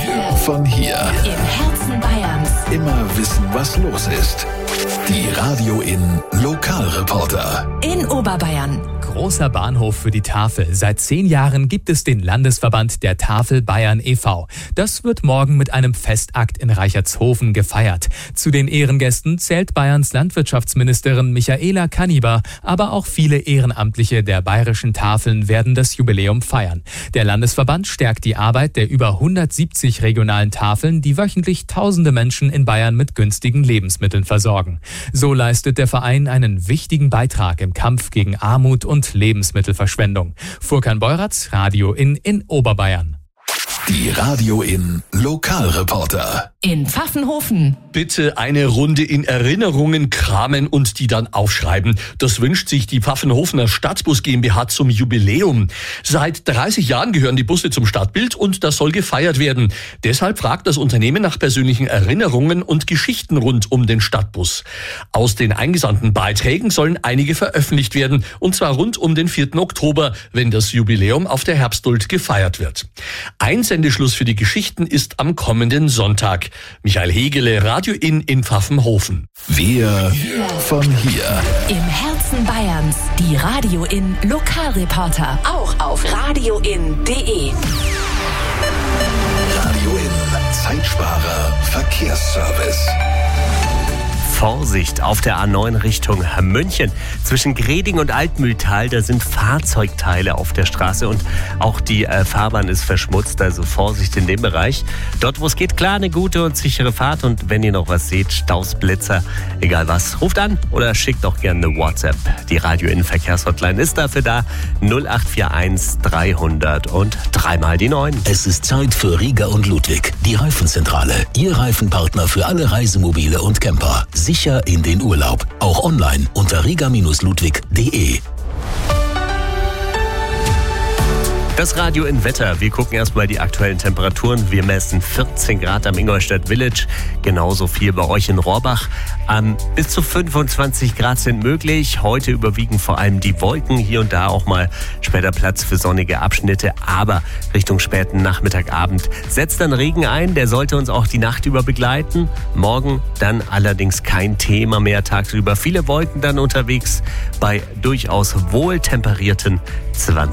von hier. Im Herzen Bayerns. Immer wissen, was los ist. Die Radio in Lokalreporter. In Oberbayern. Großer Bahnhof für die Tafel. Seit 10 Jahren gibt es den Landesverband der Tafel Bayern e.V. Das wird morgen mit einem Festakt in Reichertshofen gefeiert. Zu den Ehrengästen zählt Bayerns Landwirtschaftsministerin Michaela Kanniber, aber auch viele Ehrenamtliche der bayerischen Tafeln werden das Jubiläum feiern. Der Landesverband stärkt die Arbeit der über 170 regionalen Tafeln, die wöchentlich tausende Menschen in Bayern mit günstigen Lebensmitteln versorgen. So leistet der Verein einen wichtigen Beitrag im Kampf gegen Armut und Lebensmittelverschwendung. Furkan Beuratz, Radio in Oberbayern. Die Radio in Lokalreporter. In Pfaffenhofen. Bitte eine Runde in Erinnerungen kramen und die dann aufschreiben. Das wünscht sich die Pfaffenhofener Stadtbus GmbH zum Jubiläum. Seit 30 Jahren gehören die Busse zum Stadtbild und das soll gefeiert werden. Deshalb fragt das Unternehmen nach persönlichen Erinnerungen und Geschichten rund um den Stadtbus. Aus den eingesandten Beiträgen sollen einige veröffentlicht werden, und zwar rund um den 4. Oktober, wenn das Jubiläum auf der Herbstduld gefeiert wird. Einsendeschluss für die Geschichten ist am kommenden Sonntag. Michael Hegele, Radio in Pfaffenhofen. Wir von hier. Im Herzen Bayerns. Die Radio in Lokalreporter. Auch auf radioin.de. Radio in Zeitsparer Verkehrsservice. Vorsicht auf der A9 Richtung München. Zwischen Greding und Altmühltal, da sind Fahrzeugteile auf der Straße und auch die Fahrbahn ist verschmutzt, also Vorsicht in dem Bereich. Dort, wo es geht, klar, eine gute und sichere Fahrt, und wenn ihr noch was seht, Staus, Blitzer, egal was, ruft an oder schickt auch gerne eine WhatsApp. Die Radio in Verkehrshotline ist dafür da, 0841 300 und 3 die 9. Es ist Zeit für Riga und Ludwig, die Reifenzentrale. Ihr Reifenpartner für alle Reisemobile und Camper. Sicher in den Urlaub. Auch online unter riga-ludwig.de. Das Radio in Wetter. Wir gucken erstmal die aktuellen Temperaturen. Wir messen 14 Grad am Ingolstadt Village. Genauso viel bei euch in Rohrbach. Bis zu 25 Grad sind möglich. Heute überwiegen vor allem die Wolken. Hier und da auch mal später Platz für sonnige Abschnitte. Aber Richtung späten Nachmittag, Abend setzt dann Regen ein. Der sollte uns auch die Nacht über begleiten. Morgen dann allerdings kein Thema mehr. Tagsüber viele Wolken dann unterwegs bei durchaus wohltemperierten 20